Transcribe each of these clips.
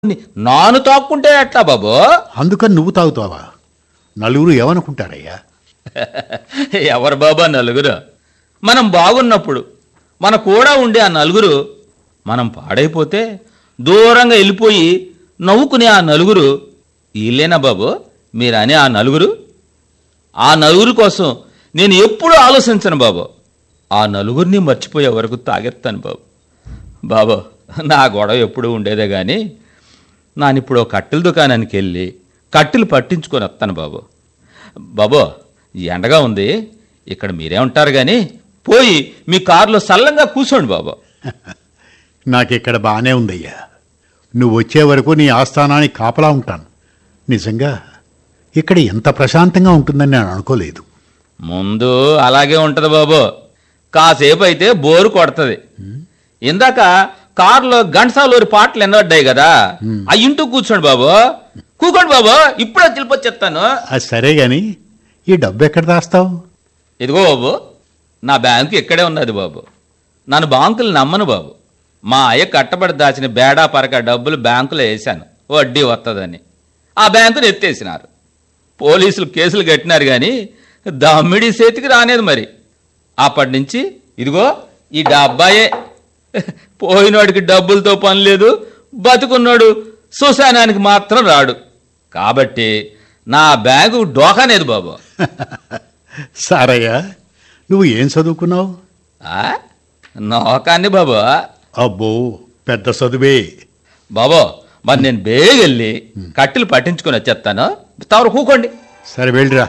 నాను తాక్కుంటే ఎట్లా బాబు? అందుకని నువ్వు తాగుతావా? నలుగురు ఏమనుకుంటారయ్యా? ఎవరు బాబా నలుగురు? మనం బాగున్నప్పుడు మన కూడా ఉండే ఆ నలుగురు మనం పాడైపోతే దూరంగా వెళ్ళిపోయి నవ్వుకునే ఆ నలుగురు వీళ్ళేనా బాబు మీరనే ఆ నలుగురు? ఆ నలుగురు కోసం నేను ఎప్పుడూ ఆలోచించను బాబు. ఆ నలుగురిని మర్చిపోయే వరకు తాగెత్తాను బాబు. బాబు నా గొడవ ఎప్పుడూ ఉండేదే కానీ నానిప్పుడు కట్టెల దుకాణానికి వెళ్ళి కట్టెలు పట్టించుకొని వస్తాను బాబు. బాబు ఎండగా ఉంది, ఇక్కడ మీరే ఉంటారు కానీ పోయి మీ కారులో సల్లంగా కూర్చోండి బాబు. నాకిక్కడ బాగానే ఉందయ్యా. నువ్వు వచ్చే వరకు నీ ఆస్థానానికి కాపలా ఉంటాను. నిజంగా ఇక్కడ ఎంత ప్రశాంతంగా ఉంటుందని నేను అనుకోలేదు. ముందు అలాగే ఉంటుంది బాబు, కాసేపు అయితే బోరు కొడుతుంది. ఇందాక కారులో ఘంటసాలూరి పాటలు ఎన్నడ్డాయి కదా, ఆ ఇంటూ కూర్చోండి బాబు. కూకోండి బాబు, ఇప్పుడే తెలిపొచ్చేస్తాను. అది సరే గాని ఈ డబ్బు ఎక్కడ దాస్తావు? ఇదిగో బాబు, నా బ్యాంకు ఇక్కడే ఉన్నది బాబు. నన్ను బాంకులు నమ్మను బాబు. మా అయ్య కట్టబడి దాచిన బేడా పరక డబ్బులు బ్యాంకులో వేశాను వడ్డీ వస్తుందని. ఆ బ్యాంకుని ఎత్తేసినారు. పోలీసులు కేసులు కట్టినారు కానీ దమ్మిడి చేతికి రానేది. మరి అప్పటి నుంచి ఇదిగో ఈ డబ్బాయే. పోయినోడికి డబ్బులతో పని లేదు, బతుకున్నాడు శ్మశానానికి మాత్రం రాడు. కాబట్టి నా బ్యాంకు డోకానేది బాబు. సారయ్యా, నువ్వు ఏం చదువుకున్నావు? నోకాన్ని బాబు. అబ్బో, పెద్ద చదువే బాబో. మరి నేను బేగెళ్ళి కట్టెలు పట్టించుకొని వచ్చేస్తాను, తవరు కూకోండి. సరే వెళ్ళిరా.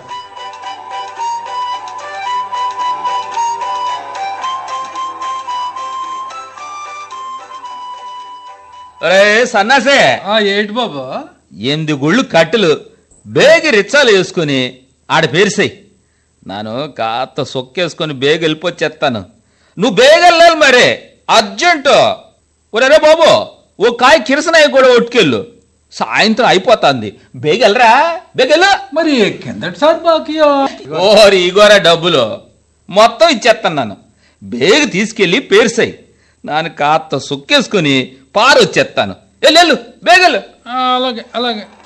అరే సన్నాసే, ఏంటి బాబు? 8 గుళ్ళు కట్టెలు బేగి రిచ్చాలు వేసుకుని ఆడ పేరిసాయి. నేను కాస్త సొక్కేసుకొని బేగ వెళ్ళిపోచ్చేస్తాను. నువ్వు బేగెళ్ళాలి మరే, అర్జెంటు. ఒరే బాబు, ఓ కాయ కిరసనాయి కూడా ఒట్టుకెళ్ళు, సాయంత్రం అయిపోతుంది. బేగెళ్ళరా, బేగెళ్ళు. మరి కిందటిసారి బాకీ ఓరి ఇగోరా డబ్బులు మొత్తం ఇచ్చేస్తాను. నన్ను బేగ తీసుకెళ్ళి పేరుసాయి. నాన్న కాస్త సొక్కేసుకొని పారొచ్చేస్తాను. వెళ్ళు బేగలు. అలాగే అలాగే.